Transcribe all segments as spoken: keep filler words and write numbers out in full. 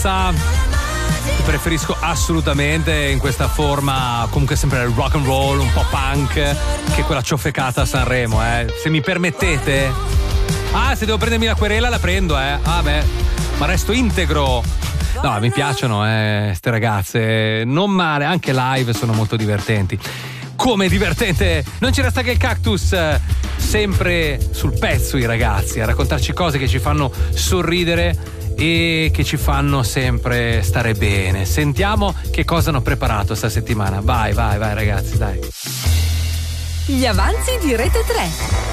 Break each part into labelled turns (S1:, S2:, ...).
S1: Preferisco assolutamente in questa forma comunque sempre il rock and roll, un po' punk, che quella ciofecata a Sanremo, eh. Se mi permettete. Ah, se devo prendermi la querela la prendo, eh. Ah beh, ma resto integro. No, mi piacciono, eh, ste ragazze. Non male, anche live sono molto divertenti. Come divertente! Non ci resta che il Cactus, sempre sul pezzo i ragazzi, a raccontarci cose che ci fanno sorridere e che ci fanno sempre stare bene. Sentiamo che cosa hanno preparato sta settimana. Vai, vai, vai ragazzi, dai.
S2: Gli avanzi di Rete tre.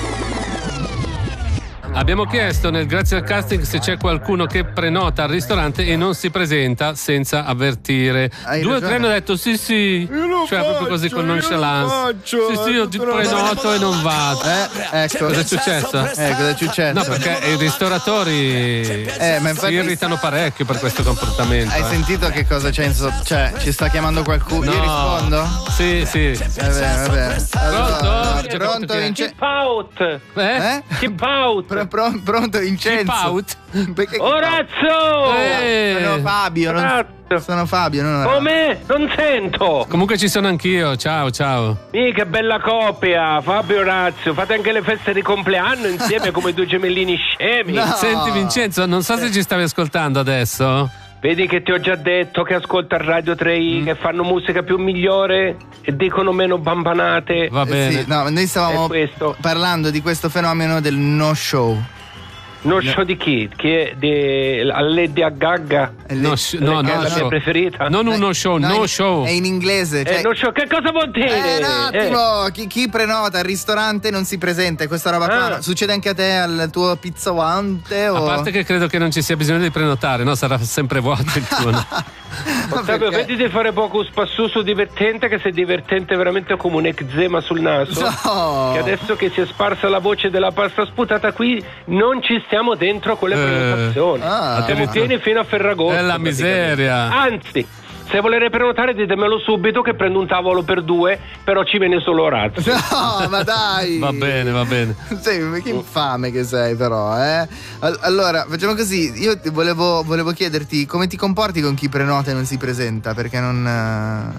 S3: Abbiamo chiesto nel Grazie al Casting se c'è qualcuno che prenota al ristorante e non si presenta senza avvertire. Hai Due o tre hanno detto sì sì, cioè faccio, proprio così con nonchalance. Sì sì, io ti prenoto e non vado.
S4: Eh, ecco.
S3: Cosa è successo?
S4: Eh, cosa è successo?
S3: No, perché i ristoratori eh, ma infatti... si irritano parecchio per questo comportamento.
S4: Hai
S3: eh.
S4: sentito che cosa c'è in sotto? Cioè, ci sta chiamando qualcuno?
S3: No.
S4: Io rispondo?
S3: Sì, sì.
S4: Va bene, va bene. Allora,
S3: pronto?
S4: Pronto, Vincenzo?
S5: Keep out!
S4: Eh?
S5: eh? Keep out!
S4: Pr- pr- pronto, Vincenzo?
S3: Keep out?
S4: Perché
S5: Orazio!
S4: Eh. Sono Fabio, non... Sono Fabio, non
S5: Come? Non sento!
S3: Comunque ci sono anch'io, ciao, ciao.
S5: Mica bella coppia, Fabio e Orazio. Fate anche le feste di compleanno insieme come due gemellini scemi.
S4: No.
S3: Senti Vincenzo, non so se ci stavi ascoltando adesso.
S5: Vedi che ti ho già detto che ascolta il Radio tre i, mm. che fanno musica più migliore e dicono meno bambanate.
S3: Va bene.
S4: Eh sì, no, noi stavamo parlando di questo fenomeno del no show.
S5: No show di chi? Chi è? Di Lady Gaga?
S3: No, sh- no,
S5: no,
S3: no,
S5: la
S3: show.
S5: mia preferita?
S3: Non uno show, no, no show.
S4: È in inglese. Cioè...
S5: Eh, no show, che cosa vuol dire?
S4: Eh, un attimo, eh. chi, chi prenota al ristorante non si presenta, questa roba qua. Ah. Succede anche a te, al tuo pizzavante? O...
S3: A parte che credo che non ci sia bisogno di prenotare, no? Sarà sempre vuoto il turno.
S5: Ottavio, vedi di fare poco spassuso divertente, che sei divertente veramente come un eczema sul naso.
S4: No.
S5: Che adesso che si è sparsa la voce della pasta sputata qui non ci stiamo dentro con le eh. prenotazioni. Ah. Siamo pieni fino a Ferragosto.
S3: È la miseria.
S5: Anzi, se volete prenotare ditemelo subito che prendo un tavolo per due, però ci viene solo Orazio.
S4: No, ma dai.
S3: Va bene, va bene.
S4: Sei, che infame che sei però, eh. Allora, facciamo così, io volevo, volevo chiederti come ti comporti con chi prenota e non si presenta, perché non...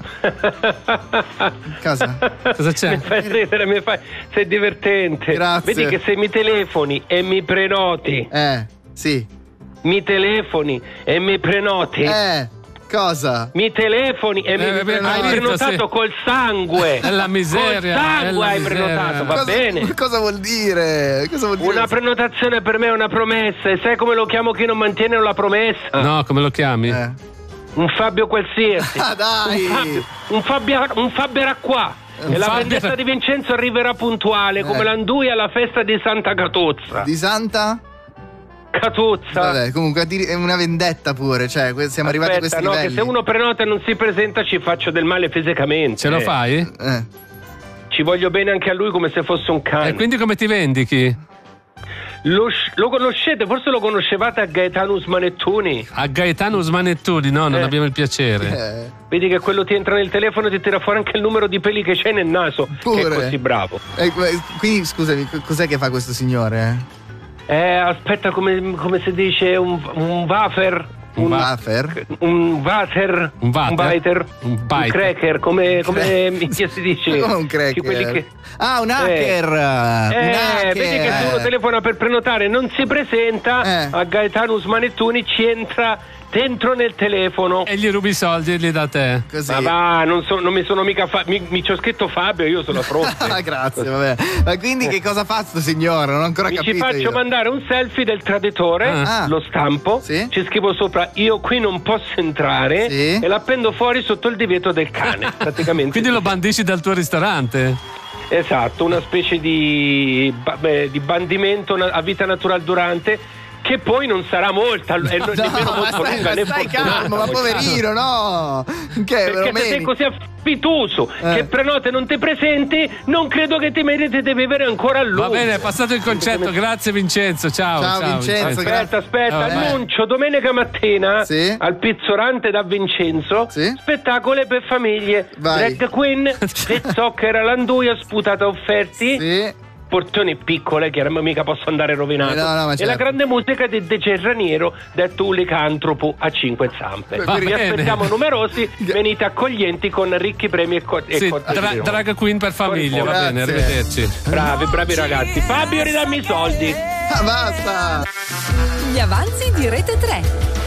S4: Cosa?
S3: Cosa c'è?
S5: Mi fai ridere, mi fai... sei divertente.
S4: Grazie.
S5: Vedi che se mi telefoni e mi prenoti.
S4: Eh, sì.
S5: Mi telefoni e mi prenoti.
S4: Eh. Cosa?
S5: Mi telefoni e eh, mi
S3: beh,
S5: hai
S3: hai
S5: prenotato
S3: detto, sì.
S5: col sangue.
S3: È la miseria.
S5: Col sangue hai
S3: miseria.
S5: prenotato, va
S4: cosa,
S5: bene.
S4: Cosa vuol dire? Cosa vuol dire?
S5: Una prenotazione per me è una promessa. E sai come lo chiamo chi non mantiene la promessa?
S3: No, come lo chiami?
S4: Eh.
S5: Un Fabio qualsiasi.
S4: Ah, dai.
S5: Un Fabio, un Fabio, un Fabio era qua. Un e la
S3: Fabio...
S5: vendetta di Vincenzo arriverà puntuale, eh. come l'andui alla festa di Santa Catuzza.
S4: Di Santa?
S5: Catuzza.
S4: Vabbè, comunque è una vendetta pure, cioè siamo
S5: Aspetta,
S4: arrivati a questi
S5: no,
S4: livelli.
S5: che se uno prenota e non si presenta ci faccio del male fisicamente.
S3: Ce lo fai?
S4: Eh.
S5: Ci voglio bene anche a lui come se fosse un cane.
S3: E quindi come ti vendichi?
S5: Lo, lo conoscete? Forse lo conoscevate a Gaetano Smanettuni?
S3: A Gaetano Smanettuni? No, non
S5: eh.
S3: abbiamo il piacere.
S4: Eh.
S5: Vedi che quello ti entra nel telefono e ti tira fuori anche il numero di peli che c'hai nel naso.
S4: Pure.
S5: Che è così bravo.
S4: Eh, quindi scusami, cos'è che fa questo signore?
S5: Eh, aspetta, come, come si dice, un, un wafer.
S4: Un wafer?
S5: Un water.
S3: Un water?
S5: Un biter.
S3: Un,
S5: un cracker, come, come minchia si dice?
S4: Come un cracker?
S5: Che...
S4: Ah, un hacker!
S5: Eh,
S4: un
S5: eh
S4: hacker.
S5: vedi che se uno telefona per prenotare non si presenta,
S4: eh.
S5: a Gaetano Smanettuni ci entra dentro nel telefono
S3: e gli rubi i soldi e li dà te.
S4: Così.
S5: Ma va, non, so, non mi sono mica fa- mi, mi ci ho scritto Fabio, io sono pronto.
S4: Grazie, vabbè. Ma quindi che cosa fa sto signore? Non ho ancora
S5: mi
S4: capito.
S5: Ci faccio
S4: io.
S5: mandare un selfie del traditore,
S4: ah.
S5: lo stampo,
S4: sì?
S5: Ci scrivo sopra io qui non posso entrare,
S4: sì?
S5: E l'appendo fuori sotto il divieto del cane, praticamente.
S3: Quindi lo bandisci dal tuo ristorante?
S5: Esatto, una specie di, beh, di bandimento a vita naturale durante, che poi non sarà molta, e non
S4: no,
S5: nemmeno molto
S4: stai,
S5: lunga, né
S4: stai
S5: fortunata.
S4: calmo, ma poverino, no! Che
S5: perché se sei così affituoso eh. che prenota e non ti presenti, non credo che ti meriti di vivere ancora a lungo.
S3: Va bene, è passato il concetto, grazie Vincenzo, ciao.
S4: Ciao, ciao Vincenzo.
S5: Aspetta,
S4: grazie.
S5: aspetta,
S4: oh,
S5: annuncio eh. domenica mattina
S4: sì?
S5: al pizzorante da Vincenzo,
S4: sì?
S5: spettacoli per famiglie,
S4: vai.
S5: drag queen, Pizzocker all'anduia, sputata offerti.
S4: Sì.
S5: porzioni piccole, che mica posso andare rovinato.
S4: No, no,
S5: e
S4: certo.
S5: la grande musica di De Cerraniero, detto un licantropo a cinque zampe.
S3: Va
S5: Vi
S3: bene.
S5: aspettiamo numerosi, venite accoglienti con ricchi premi e, co- e
S3: Sì,
S5: cortesie.
S3: dra- drag queen per famiglia, va
S4: Grazie.
S3: bene, arrivederci.
S5: Bravi, bravi ragazzi. Fabio, ridammi i soldi.
S4: Ah, basta!
S2: Gli avanzi di Rete tre.